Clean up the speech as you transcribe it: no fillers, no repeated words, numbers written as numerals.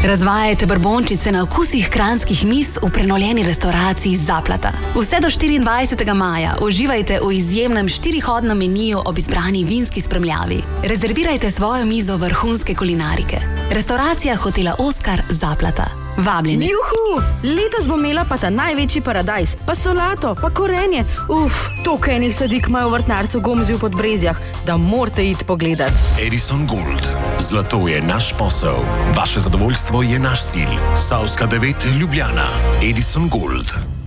Razvajajte brbončice na okusih kranjskih miz v prenovljeni restavraciji Zaplata. Vse do 24. maja uživajte v izjemnem 4-hodnem meniju ob izbrani vinski spremljavi. Rezervirajte svojo mizo vrhunske kulinarike. Restauracija hotela Oskar Zaplata. Vabljeni. Juhu! Letos bom imela pa ta največji paradajz, pa solato, pa korenje. Toliko enih sadik imajo v vrtnarcu v Gomziju pod Brezjah, da morate iti pogledat. Edison Gold. Zlato je naš posel. Vaše zadovoljstvo je naš cilj. Savska 9 Ljubljana. Edison Gold.